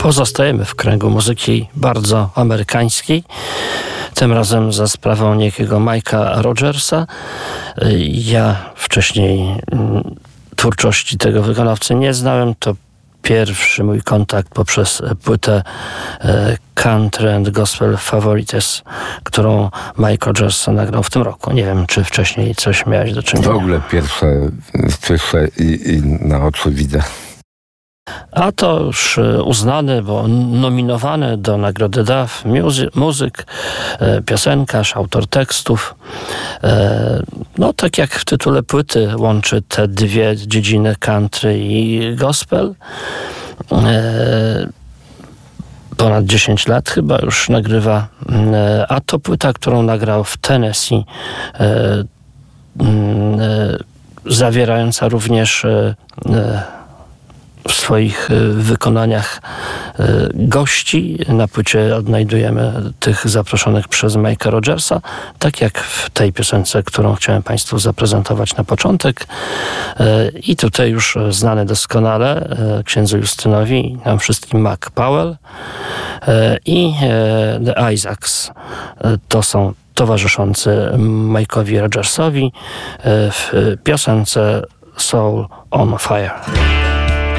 Pozostajemy w kręgu muzyki bardzo amerykańskiej, tym razem za sprawą niejakiego Mike'a Rogersa. Ja wcześniej twórczości tego wykonawcy nie znałem, to pierwszy mój kontakt poprzez płytę Country and Gospel Favorites, którą Mike Rogers nagrał w tym roku. Nie wiem, czy wcześniej coś miałeś do czynienia. W ogóle pierwsze słyszę i na oczy widzę. A to już uznany, bo nominowany do nagrody DAF muzyk, piosenkarz, autor tekstów. No tak jak w tytule płyty łączy te dwie dziedziny, country i gospel. Ponad 10 lat chyba już nagrywa, a to płyta, którą nagrał w Tennessee, zawierająca również w swoich wykonaniach gości. Na płycie odnajdujemy tych zaproszonych przez Mike'a Rogersa, tak jak w tej piosence, którą chciałem Państwu zaprezentować na początek. I tutaj już znany doskonale księdzu Justynowi i nam wszystkim Mac Powell i The Isaacs. To są towarzyszący Mike'owi Rogersowi w piosence Soul on Fire.